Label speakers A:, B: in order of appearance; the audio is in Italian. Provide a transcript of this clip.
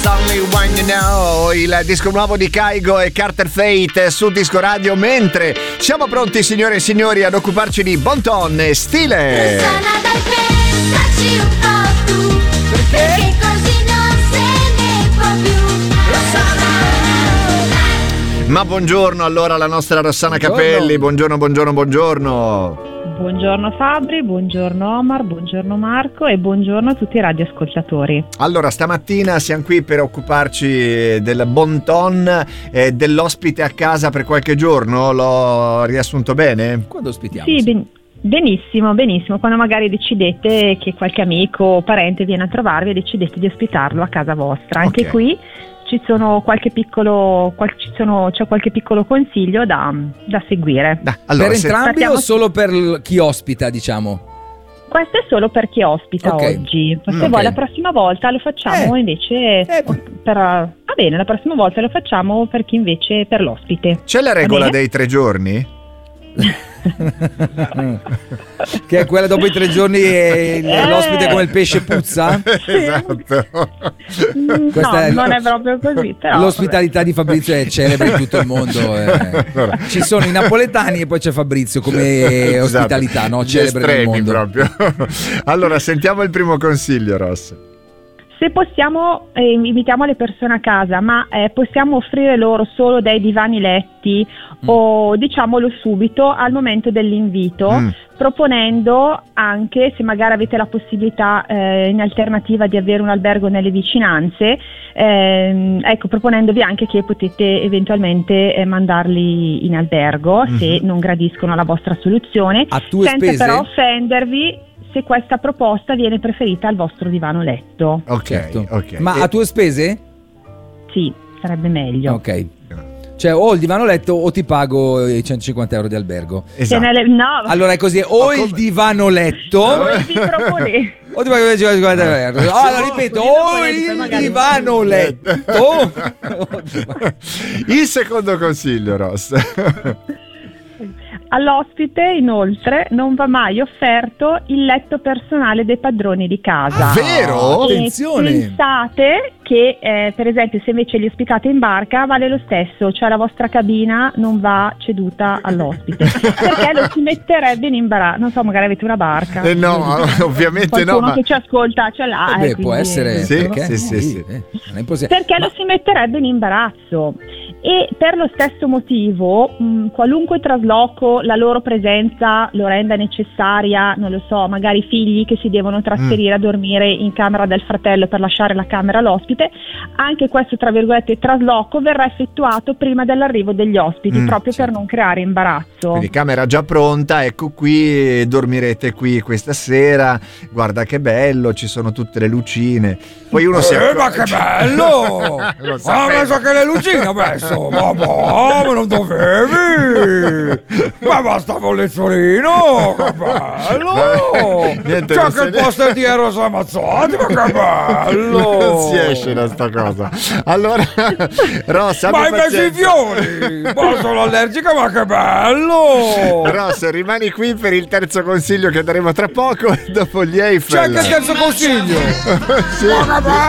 A: Only When You Know, il disco nuovo di Kygo e Carter Fate su Disco Radio, mentre siamo pronti, signore e signori, ad occuparci di Bon Ton e stile.
B: Rossana, dai, pensaci un po' tu, perché così non se ne può più. Rossana.
A: Ma buongiorno allora alla nostra Rossana Capelli, buongiorno.
C: Buongiorno Fabri, buongiorno Omar, buongiorno Marco e buongiorno a tutti i radioascoltatori.
A: Allora, stamattina siamo qui per occuparci del Bon Ton, dell'ospite a casa per qualche giorno, l'ho riassunto bene?
D: Quando ospitiamo?
C: Sì, benissimo, quando magari decidete che qualche amico o parente viene a trovarvi e decidete di ospitarlo a casa vostra. Anche qui c'è qualche piccolo consiglio da seguire.
A: Allora,
D: per entrambi o solo per chi ospita, diciamo?
C: Questo è solo per chi ospita oggi. Se vuoi la prossima volta lo facciamo invece va bene, la prossima volta lo facciamo per chi invece per l'ospite.
A: C'è la regola dei 3 giorni?
D: Che è quella dopo i 3 giorni l'ospite come il pesce puzza?
A: Esatto.
C: Non è proprio così, però
D: l'ospitalità di Fabrizio è celebre in tutto il mondo. Ci sono i napoletani e poi c'è Fabrizio come ospitalità, no? Celebre nel mondo
A: proprio. Allora, sentiamo il primo consiglio, Ross.
C: Se possiamo, invitiamo le persone a casa, ma possiamo offrire loro solo dei divani letti o diciamolo subito al momento dell'invito, proponendo anche, se magari avete la possibilità in alternativa di avere un albergo nelle vicinanze, proponendovi anche che potete eventualmente mandarli in albergo se non gradiscono la vostra soluzione,
D: a tue
C: senza
D: spese?
C: però offendervi se questa proposta viene preferita al vostro divano letto.
A: Ok.
D: Ma a tue spese?
C: Sì, sarebbe meglio.
D: Ok. Cioè o il divano letto o ti pago i 150 euro di albergo.
A: Esatto.
D: Allora è così, o il divano letto
C: o ti propone.
D: o ti pago i 150 euro. Allora ripeto, o il divano letto.
A: Il secondo consiglio, Ross.
C: All'ospite, inoltre, non va mai offerto il letto personale dei padroni di casa.
A: Vero?
D: Attenzione!
C: Pensate che, per esempio, se invece li ospitate in barca, vale lo stesso, cioè la vostra cabina non va ceduta all'ospite, perché lo si metterebbe in imbarazzo. Non so, magari avete una barca.
A: No, ovviamente no.
C: Qualcuno che ci ascolta ce l'ha.
D: Può essere.
A: Sì.
D: Non è impossibile.
C: Perché lo si metterebbe in imbarazzo. E per lo stesso motivo, qualunque trasloco la loro presenza lo renda necessaria, non lo so, magari figli che si devono trasferire a dormire in camera del fratello per lasciare la camera all'ospite, anche questo tra virgolette trasloco verrà effettuato prima dell'arrivo degli ospiti, proprio per non creare imbarazzo.
A: Quindi camera già pronta, ecco qui, dormirete qui questa sera, guarda che bello, ci sono tutte le lucine. Poi uno si
D: ma che bello! Ma penso che le lucine ho messo! Ma non dovevi! Ma basta con il lezzolino! Che bello!
A: Niente,
D: c'è che il posterdiero si è ammazzati, ma che bello!
A: Non si esce da sta cosa. Allora, Ross,
D: ma i miei fiori! Ma sono allergica, ma che bello!
A: Ross, rimani qui per il terzo consiglio che daremo tra poco, dopo gli Eiffel.
D: C'è anche il terzo consiglio!
A: Sì.